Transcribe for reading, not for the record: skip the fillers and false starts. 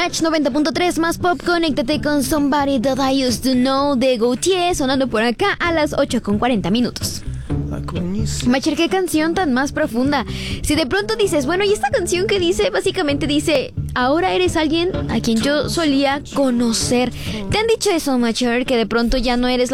Match 90.3 más pop, conéctate con Somebody That I Used to Know de Gautier, sonando por acá a las 8:40. Macher, qué canción tan más profunda. Si de pronto dices, bueno, ¿y esta canción qué dice? Básicamente dice, ahora eres alguien a quien yo solía conocer. ¿Te han dicho eso, Macher? Que de pronto ya no eres